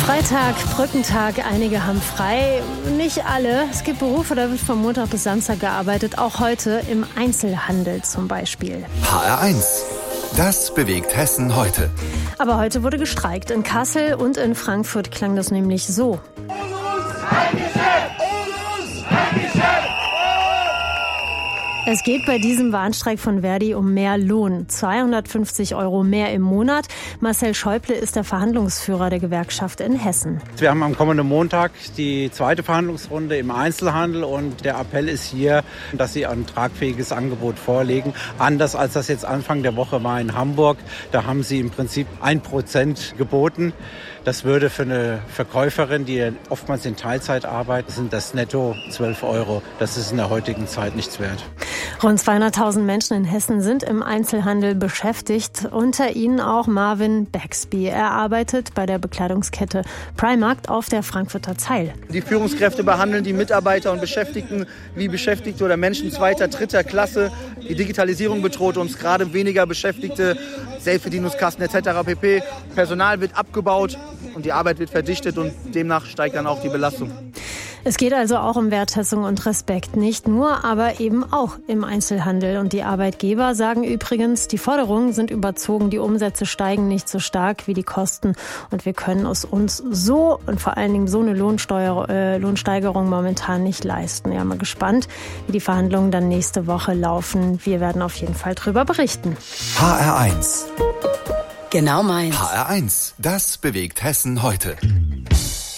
Freitag, Brückentag, einige haben frei, nicht alle. Es gibt Berufe, da wird von Montag bis Samstag gearbeitet, auch heute im Einzelhandel zum Beispiel. HR1, das bewegt Hessen heute. Aber heute wurde gestreikt. In Kassel und in Frankfurt klang das nämlich so. Es geht bei diesem Warnstreik von Verdi um mehr Lohn. 250 € mehr im Monat. Marcel Schäuble ist der Verhandlungsführer der Gewerkschaft in Hessen. Wir haben am kommenden Montag die zweite Verhandlungsrunde im Einzelhandel und der Appell ist hier, dass sie ein tragfähiges Angebot vorlegen. Anders als das jetzt Anfang der Woche war in Hamburg. Da haben sie im Prinzip 1% geboten. Das würde für eine Verkäuferin, die oftmals in Teilzeit arbeitet, sind das netto 12 €. Das ist in der heutigen Zeit nichts wert. Rund 200.000 Menschen in Hessen sind im Einzelhandel beschäftigt. Unter ihnen auch Marvin Baxby. Er arbeitet bei der Bekleidungskette Primark auf der Frankfurter Zeil. Die Führungskräfte behandeln die Mitarbeiter und Beschäftigten wie Beschäftigte oder Menschen zweiter, dritter Klasse. Die Digitalisierung bedroht uns, gerade weniger Beschäftigte, Selbstbedienungskassen etc. pp. Personal wird abgebaut und die Arbeit wird verdichtet und demnach steigt dann auch die Belastung. Es geht also auch um Wertschätzung und Respekt. Nicht nur, aber eben auch im Einzelhandel. Und die Arbeitgeber sagen übrigens, die Forderungen sind überzogen, die Umsätze steigen nicht so stark wie die Kosten. Und wir können es uns so und vor allen Dingen so eine Lohnsteigerung momentan nicht leisten. Ja, mal gespannt, wie die Verhandlungen dann nächste Woche laufen. Wir werden auf jeden Fall drüber berichten. HR1. Genau meins. HR1, das bewegt Hessen heute.